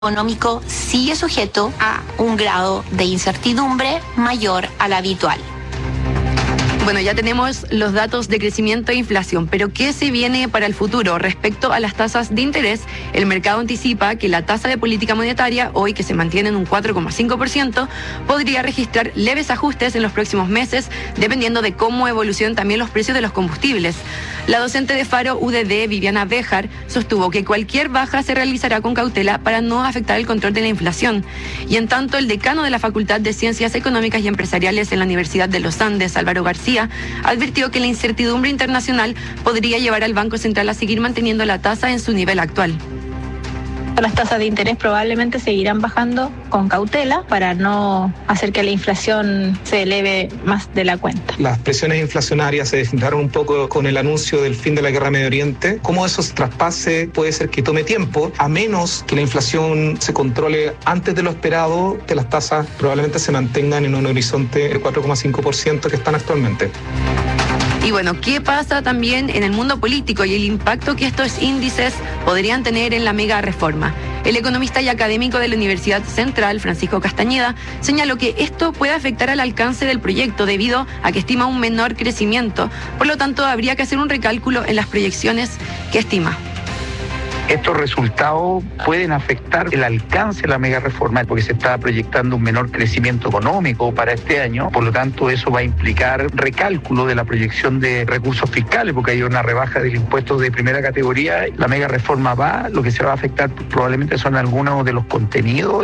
económico sigue sujeto a un grado de incertidumbre mayor al habitual. Bueno, ya tenemos los datos de crecimiento e inflación, pero ¿qué se viene para el futuro? Respecto a las tasas de interés, el mercado anticipa que la tasa de política monetaria, hoy que se mantiene en un 4,5%, podría registrar leves ajustes en los próximos meses, dependiendo de cómo evolucionen también los precios de los combustibles. La docente de Faro UDD, Viviana Béjar, sostuvo que cualquier baja se realizará con cautela para no afectar el control de la inflación. Y en tanto, el decano de la Facultad de Ciencias Económicas y Empresariales en la Universidad de los Andes, Álvaro García, advirtió que la incertidumbre internacional podría llevar al Banco Central a seguir manteniendo la tasa en su nivel actual. Las tasas de interés probablemente seguirán bajando con cautela para no hacer que la inflación se eleve más de la cuenta. Las presiones inflacionarias se desinflaron un poco con el anuncio del fin de la guerra en Medio Oriente. Cómo eso se traspase puede ser que tome tiempo, a menos que la inflación se controle antes de lo esperado, que las tasas probablemente se mantengan en un horizonte del 4,5% que están actualmente. Y bueno, ¿qué pasa también en el mundo político y el impacto que estos índices podrían tener en la mega reforma? El economista y académico de la Universidad Central, Francisco Castañeda, señaló que esto puede afectar al alcance del proyecto debido a que estima un menor crecimiento. Por lo tanto, habría que hacer un recálculo en las proyecciones que estima. Estos resultados pueden afectar el alcance de la mega reforma porque se está proyectando un menor crecimiento económico para este año. Por lo tanto, eso va a implicar recálculo de la proyección de recursos fiscales porque hay una rebaja del impuesto de primera categoría. La mega reforma lo que se va a afectar probablemente son algunos de los contenidos.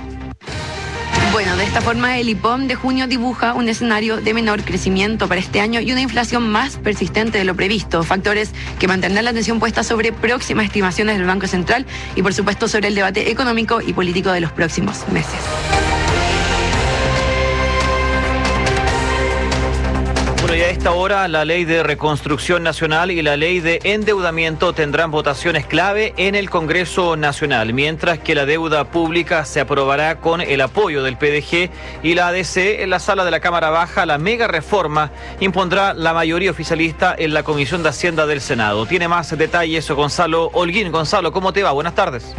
Bueno, de esta forma el IPOM de junio dibuja un escenario de menor crecimiento para este año y una inflación más persistente de lo previsto, factores que mantendrán la atención puesta sobre próximas estimaciones del Banco Central y por supuesto sobre el debate económico y político de los próximos meses. Bueno, y a esta hora la Ley de Reconstrucción Nacional y la Ley de Endeudamiento tendrán votaciones clave en el Congreso Nacional, mientras que la deuda pública se aprobará con el apoyo del PDG y la ADC. En la sala de la Cámara Baja, la mega reforma impondrá la mayoría oficialista en la Comisión de Hacienda del Senado. Tiene más detalles Gonzalo Holguín. Gonzalo, ¿cómo te va? Buenas tardes.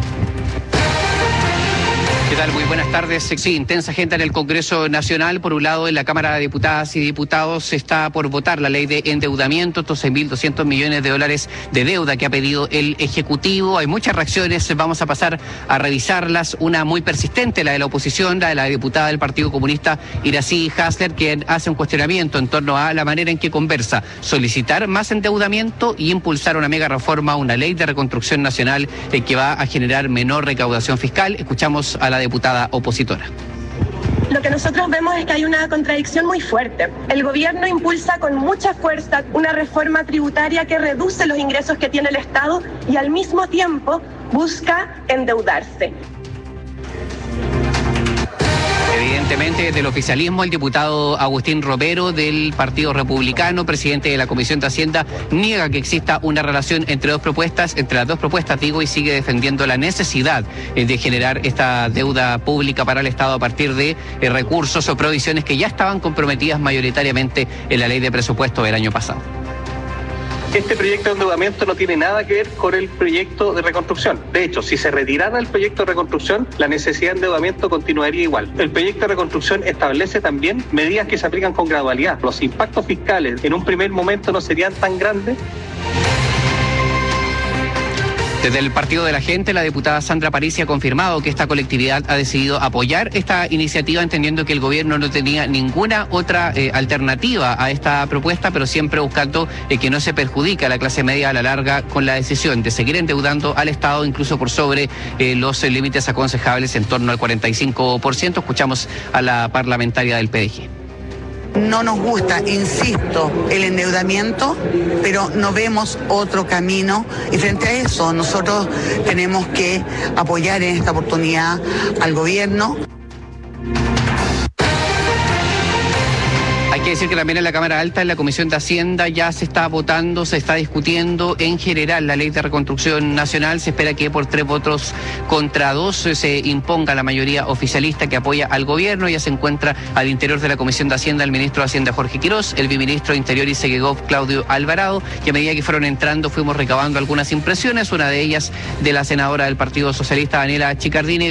¿Qué tal? Muy buenas tardes. Sí, intensa agenda en el Congreso Nacional. Por un lado, en la Cámara de Diputadas y Diputados se está por votar la ley de endeudamiento, estos 6.200 millones de dólares de deuda que ha pedido el Ejecutivo. Hay muchas reacciones, vamos a pasar a revisarlas. Una muy persistente, la de la oposición, la de la diputada del Partido Comunista, Iracy Hasler, quien hace un cuestionamiento en torno a la manera en que conversa solicitar más endeudamiento y impulsar una mega reforma, una ley de reconstrucción nacional que va a generar menor recaudación fiscal. Escuchamos a la diputada opositora. Lo que nosotros vemos es que hay una contradicción muy fuerte. El gobierno impulsa con mucha fuerza una reforma tributaria que reduce los ingresos que tiene el Estado y al mismo tiempo busca endeudarse. Evidentemente, del oficialismo, el diputado Agustín Ropero del Partido Republicano, presidente de la Comisión de Hacienda, niega que exista una relación entre las dos propuestas, y sigue defendiendo la necesidad de generar esta deuda pública para el Estado a partir de recursos o provisiones que ya estaban comprometidas mayoritariamente en la ley de presupuesto del año pasado. Este proyecto de endeudamiento no tiene nada que ver con el proyecto de reconstrucción. De hecho, si se retirara el proyecto de reconstrucción, la necesidad de endeudamiento continuaría igual. El proyecto de reconstrucción establece también medidas que se aplican con gradualidad. Los impactos fiscales en un primer momento no serían tan grandes. Desde el Partido de la Gente, la diputada Sandra Parisi ha confirmado que esta colectividad ha decidido apoyar esta iniciativa, entendiendo que el gobierno no tenía ninguna otra alternativa a esta propuesta, pero siempre buscando que no se perjudique a la clase media a la larga con la decisión de seguir endeudando al Estado, incluso por sobre los límites aconsejables en torno al 45%. Escuchamos a la parlamentaria del PDG. No nos gusta, insisto, el endeudamiento, pero no vemos otro camino y frente a eso nosotros tenemos que apoyar en esta oportunidad al gobierno. Hay que decir que también en la Cámara Alta, en la Comisión de Hacienda, ya se está votando, se está discutiendo en general la Ley de Reconstrucción Nacional. Se espera que por 3 votos contra 2 se imponga la mayoría oficialista que apoya al gobierno. Ya se encuentra al interior de la Comisión de Hacienda el ministro de Hacienda Jorge Quirós, el viceministro de Interior y Segegov Claudio Alvarado, y a medida que fueron entrando fuimos recabando algunas impresiones, una de ellas de la senadora del Partido Socialista Daniela Chicardini,